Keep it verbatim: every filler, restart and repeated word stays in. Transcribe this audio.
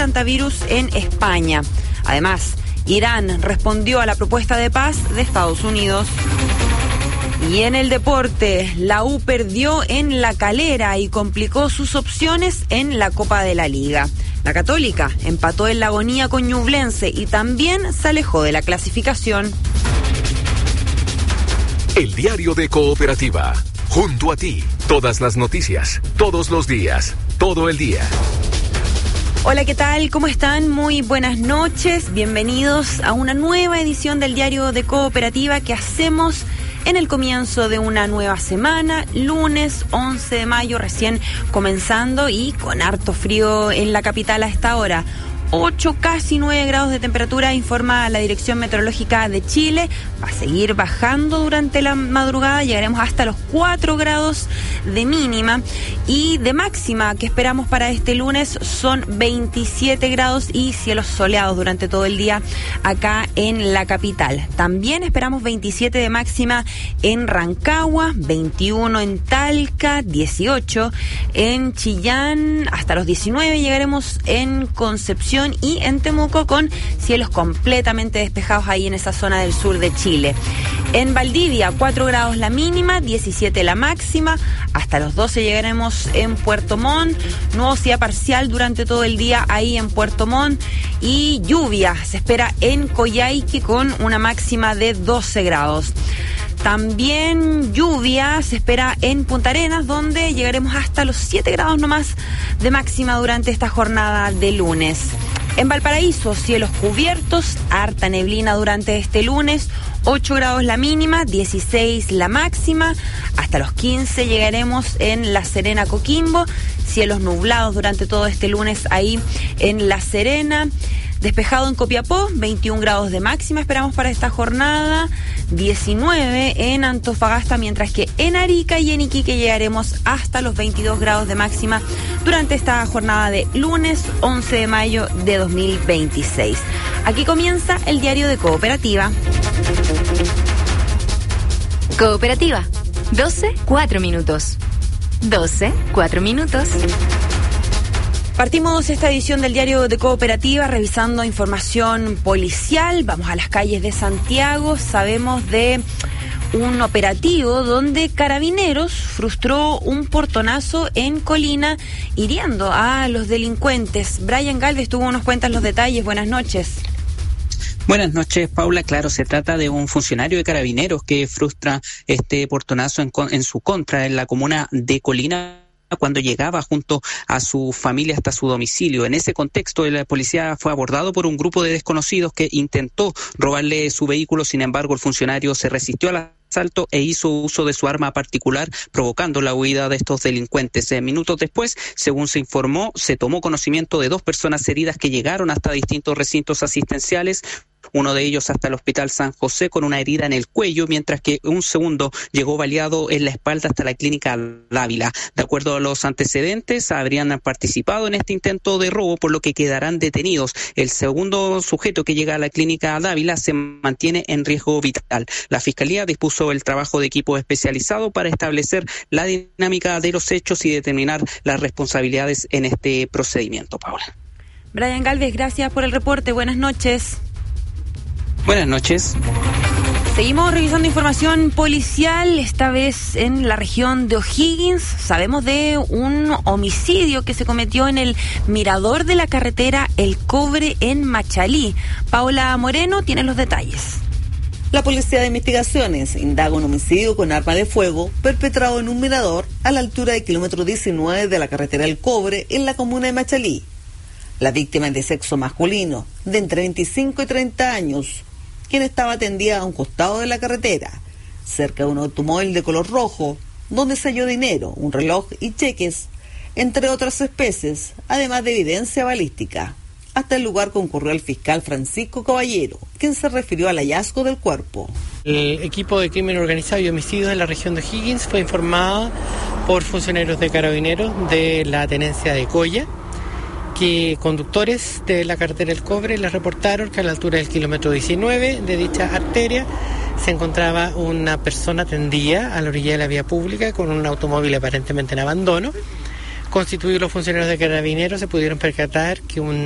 antivirus en España. Además, Irán respondió a la propuesta de paz de Estados Unidos. Y en el deporte, la U perdió en La Calera y complicó sus opciones en la Copa de la Liga. La Católica empató en La Agonía con Ñublense y también se alejó de la clasificación. El diario de Cooperativa. Junto a ti, todas las noticias, todos los días, todo el día. Hola, ¿qué tal? ¿Cómo están? Muy buenas noches. Bienvenidos a una nueva edición del diario de Cooperativa que hacemos en el comienzo de una nueva semana, lunes once de mayo, recién comenzando y con harto frío en la capital a esta hora. ocho, casi nueve grados de temperatura, informa la Dirección Meteorológica de Chile. Va a seguir bajando durante la madrugada, llegaremos hasta los cuatro grados de mínima y de máxima que esperamos para este lunes son veintisiete grados y cielos soleados durante todo el día acá en la capital. También esperamos veintisiete de máxima en Rancagua, veintiuno en Talca, dieciocho en Chillán, hasta los diecinueve llegaremos en Concepción y en Temuco con cielos completamente despejados ahí en esa zona del sur de Chile. En Valdivia, cuatro grados la mínima, diecisiete la máxima, hasta los doce llegaremos en Puerto Montt, nubosidad parcial durante todo el día ahí en Puerto Montt y lluvia se espera en Coyhaique con una máxima de doce grados. También lluvia se espera en Punta Arenas, donde llegaremos hasta los siete grados nomás de máxima durante esta jornada de lunes. En Valparaíso, cielos cubiertos, harta neblina durante este lunes, ocho grados la mínima, dieciséis la máxima, hasta los quince llegaremos en La Serena, Coquimbo, cielos nublados durante todo este lunes ahí en La Serena. Despejado en Copiapó, veintiún grados de máxima esperamos para esta jornada, diecinueve en Antofagasta, mientras que en Arica y en Iquique llegaremos hasta los veintidós grados de máxima durante esta jornada de lunes once de mayo de dos mil veintiséis. Aquí comienza el diario de Cooperativa. Cooperativa, doce, cuatro minutos. doce, cuatro minutos. Partimos esta edición del diario de Cooperativa revisando información policial. Vamos a las calles de Santiago. Sabemos de un operativo donde Carabineros frustró un portonazo en Colina, hiriendo a los delincuentes. Brian Galvez, tú nos cuentas los detalles. Buenas noches. Buenas noches, Paula. Claro, se trata de un funcionario de Carabineros que frustra este portonazo en, en su contra en la comuna de Colina, cuando llegaba junto a su familia hasta su domicilio. En ese contexto, la policía fue abordado por un grupo de desconocidos que intentó robarle su vehículo. Sin embargo, el funcionario se resistió a la asalto e hizo uso de su arma particular, provocando la huida de estos delincuentes. Eh, minutos después, según se informó, se tomó conocimiento de dos personas heridas que llegaron hasta distintos recintos asistenciales. Uno de ellos hasta el Hospital San José con una herida en el cuello, mientras que un segundo llegó baleado en la espalda hasta la clínica Dávila. De acuerdo a los antecedentes, habrían participado en este intento de robo, por lo que quedarán detenidos. El segundo sujeto que llega a la clínica Dávila se mantiene en riesgo vital. La Fiscalía dispuso el trabajo de equipo especializado para establecer la dinámica de los hechos y determinar las responsabilidades en este procedimiento, Paula. Brian Galvez, gracias por el reporte. Buenas noches. Buenas noches. Seguimos revisando información policial, esta vez en la región de O'Higgins. Sabemos de un homicidio que se cometió en el mirador de la carretera El Cobre en Machalí. Paula Moreno tiene los detalles. La Policía de Investigaciones indaga un homicidio con arma de fuego perpetrado en un mirador a la altura del kilómetro diecinueve de la carretera El Cobre en la comuna de Machalí. La víctima es de sexo masculino, de entre veinticinco y treinta años, quien estaba tendida a un costado de la carretera, cerca de un automóvil de color rojo, donde se halló dinero, un reloj y cheques, entre otras especies, además de evidencia balística. Hasta el lugar concurrió el fiscal Francisco Caballero, quien se refirió al hallazgo del cuerpo. El equipo de crimen organizado y homicidios de la región de O'Higgins fue informado por funcionarios de Carabineros de la tenencia de Coya, que conductores de la carretera El Cobre les reportaron que a la altura del kilómetro diecinueve de dicha arteria se encontraba una persona tendida a la orilla de la vía pública con un automóvil aparentemente en abandono. Constituidos los funcionarios de Carabineros se pudieron percatar que un